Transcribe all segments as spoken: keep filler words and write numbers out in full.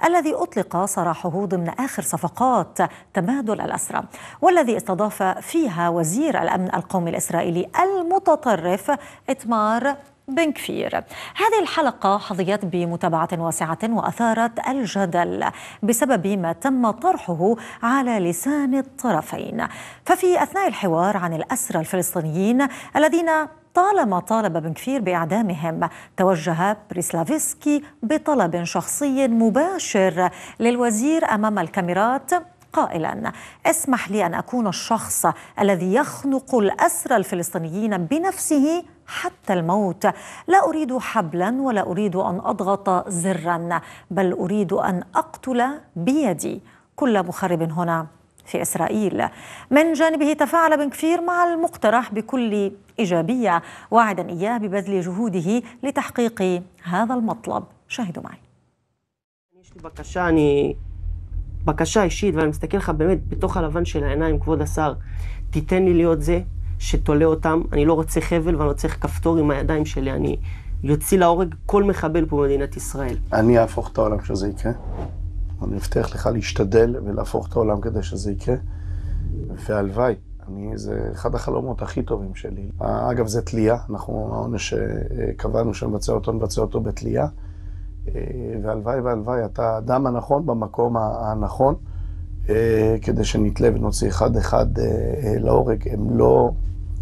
الذي أطلق سراحه ضمن آخر صفقات تبادل الأسرى، والذي استضاف فيها وزير الأمن القومي الإسرائيلي المتطرف إتمار بن كفير. هذه الحلقة حظيت بمتابعة واسعة وأثارت الجدل بسبب ما تم طرحه على لسان الطرفين. ففي أثناء الحوار عن الأسرى الفلسطينيين الذين طالما طالب بن كفير بإعدامهم، توجه بريسلافسكي بطلب شخصي مباشر للوزير أمام الكاميرات قائلا: اسمح لي أن أكون الشخص الذي يخنق الأسرى الفلسطينيين بنفسه حتى الموت. لا أريد حبلا ولا أريد أن أضغط زرا، بل أريد أن أقتل بيدي كل مخرب هنا في إسرائيل. من جانبه تفاعل بن كفير مع المقترح بكل إيجابية، واعدا إياه בבذل جهوده لتحقيق هذا المطلب. شاهدوا معي. יש לי בקשה, אני... בקשה אישית, ואני מסתכל לך באמת בתוך הלבן של העיניים, כבוד השר, תיתן לי להיות זה שתולה אותם. אני לא רוצה חבל ואני לא צריך כפתור עם הידיים שלי. אני יוציא להורג כל מחבל פה במדינת ישראל. אני אהפוך את העולם שזה יקרה. אני מבטיח לך להשתדל ולהפוך את העולם כדי שזה יקרה. והלוואי, אני, זה אחד החלומות הכי טובים שלי. אגב, זה תלייה. אנחנו, העונש שקבענו שנבצע אותו, נבצע אותו בתלייה. והלוואי והלוואי, אתה האדם הנכון במקום הנכון, כדי שנתלה ונוציא אחד אחד להורג. הם לא,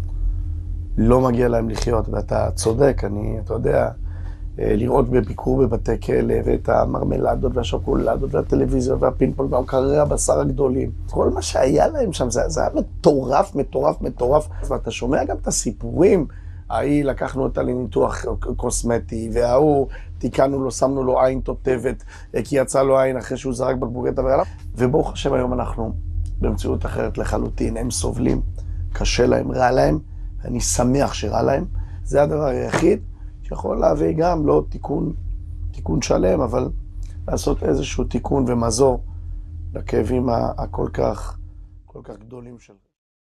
לא מגיע להם לחיות, ואתה צודק. אני, אתה יודע, לראות בביקור בבתי כלא, ואת המרמלדות והשוקולדות והטלוויזיה והפינפונג והמקררי הבשר הגדולים. כל מה שהיה להם שם, זה, זה היה מטורף, מטורף, מטורף. ואתה שומע גם את הסיפורים. ההיא, לקחנו אותה לניתוח קוסמטי, וההוא, תיקנו לו, שמנו לו עין תותבת, כי יצא לו עין אחרי שהוא זרק בקבוקי תבערה. וברוך השם, היום אנחנו במציאות אחרת לחלוטין. הם סובלים, קשה להם, רע להם, ואני שמח שרע להם. זה הדבר היחיד שיכול להביא גם לא תיקון, תיקון שלם, אבל לעשות איזשהו תיקון ומזור לכאבים הכל כך, כל כך גדולים שלהם.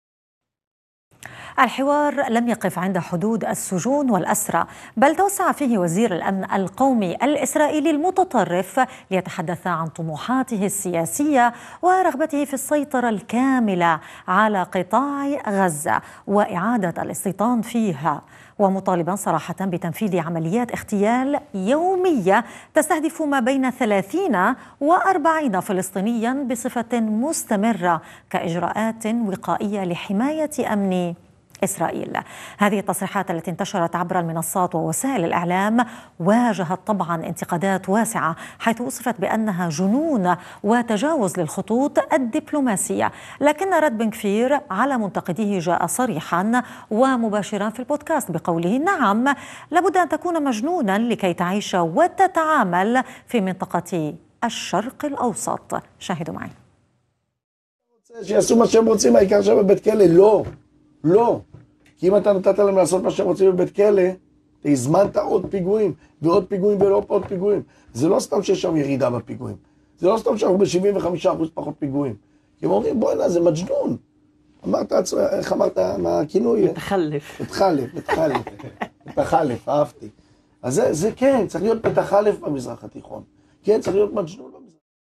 الحوار لم يقف عند حدود السجون والأسرى، بل توسع فيه وزير الأمن القومي الإسرائيلي المتطرف ليتحدث عن طموحاته السياسية ورغبته في السيطرة الكاملة على قطاع غزة وإعادة الاستيطان فيها، ومطالبا صراحة بتنفيذ عمليات اغتيال يومية تستهدف ما بين ثلاثين وأربعين فلسطينيا بصفة مستمرة كإجراءات وقائية لحماية أمن إسرائيل. هذه التصريحات التي انتشرت عبر المنصات ووسائل الإعلام واجهت طبعا انتقادات واسعة، حيث وصفت بأنها جنون وتجاوز للخطوط الدبلوماسية. لكن رد بن كفير على منتقديه جاء صريحا ومباشرا في البودكاست بقوله: نعم، لابد أن تكون مجنونا لكي تعيش وتتعامل في منطقة الشرق الأوسط. شاهدوا معي. שיעשו מה שהם רוצים, העיקר שם בבית כלא. לא, לא. כי אם אתה נתת להם לעשות מה שהם רוצים בבית כלא, אתה הזמנת עוד פיגועים, ועוד פיגועים ולא עוד פיגועים. זה לא סתם שיש שם ירידה בפיגועים. זה לא סתם שאנחנו ב-שבעים וחמישה אחוז פחות פיגועים. כי הם אומרים, בואי נה, זה מג'נון. אמרת, איך אמרת, מה הכינוי? מתחלף. מתחלף, מתחלף. מתחלף, אהבתי. אז זה, זה כן, צריך להיות מתחלף במזרח התיכון. כן, צריך להיות מג'נון במזרח.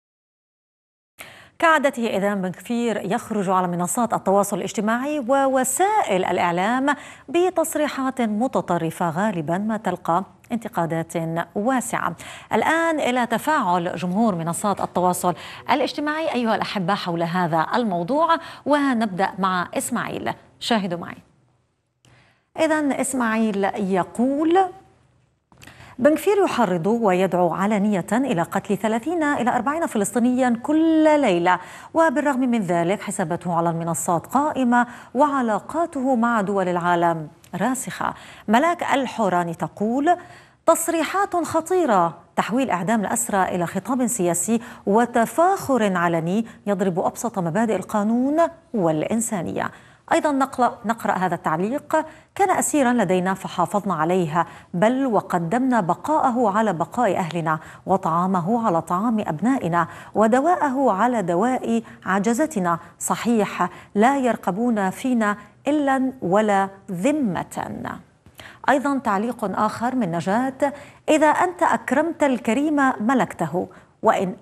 كعادته إذن بن كفير يخرج على منصات التواصل الاجتماعي ووسائل الإعلام بتصريحات متطرفة غالبا ما تلقى انتقادات واسعة. الآن إلى تفاعل جمهور منصات التواصل الاجتماعي أيها الأحبة حول هذا الموضوع، ونبدأ مع إسماعيل. شاهدوا معي. إذن إسماعيل يقول: بن كفير يحرض ويدعو علانية إلى قتل ثلاثين إلى أربعين فلسطينيا كل ليلة، وبالرغم من ذلك حساباته على المنصات قائمة وعلاقاته مع دول العالم راسخة. ملاك الحوراني تقول: تصريحات خطيرة، تحويل إعدام الأسرى إلى خطاب سياسي وتفاخر علني يضرب أبسط مبادئ القانون والإنسانية. أيضا نقرأ هذا التعليق: كان أسيرا لدينا فحافظنا عليه، بل وقدمنا بقاءه على بقاء أهلنا، وطعامه على طعام أبنائنا، ودواءه على دواء عجزتنا. صحيح لا يرقبون فينا إلا ولا ذمة. أيضا تعليق آخر من نجاة: إذا أنت أكرمت الكريم ملكته، وإن